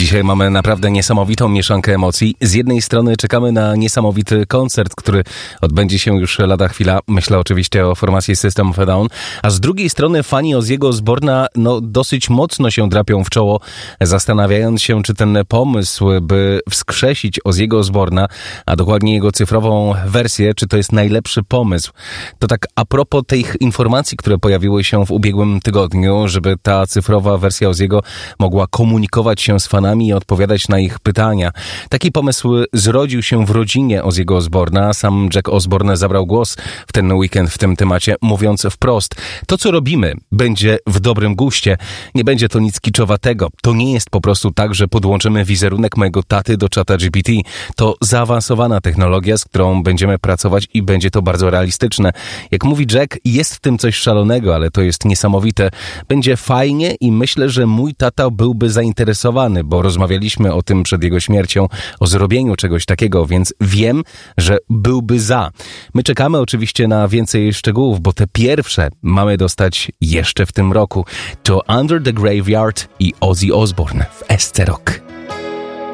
Dzisiaj mamy naprawdę niesamowitą mieszankę emocji. Z jednej strony czekamy na niesamowity koncert, który odbędzie się już lada chwila. Myślę oczywiście o formacji System of a Down. A z drugiej strony fani Ozzy'ego Osbourne'a dosyć mocno się drapią w czoło, zastanawiając się, czy ten pomysł, by wskrzesić Ozzy'ego Osbourne'a, a dokładnie jego cyfrową wersję, czy to jest najlepszy pomysł. To tak a propos tych informacji, które pojawiły się w ubiegłym tygodniu, żeby ta cyfrowa wersja Ozzy'ego mogła komunikować się z fanami i odpowiadać na ich pytania. Taki pomysł zrodził się w rodzinie Ozzy'ego Osbourne'a. Sam Jack Osbourne zabrał głos w ten weekend w tym temacie, mówiąc wprost: to, co robimy, będzie w dobrym guście. Nie będzie to nic kiczowatego. To nie jest po prostu tak, że podłączymy wizerunek mojego taty do czata GPT. To zaawansowana technologia, z którą będziemy pracować i będzie to bardzo realistyczne. Jak mówi Jack, jest w tym coś szalonego, ale to jest niesamowite. Będzie fajnie i myślę, że mój tata byłby zainteresowany, bo rozmawialiśmy o tym przed jego śmiercią, o zrobieniu czegoś takiego, więc wiem, że byłby za. My czekamy oczywiście na więcej szczegółów, bo te pierwsze mamy dostać jeszcze w tym roku. To Under the Graveyard i Ozzy Osbourne w SC Rock.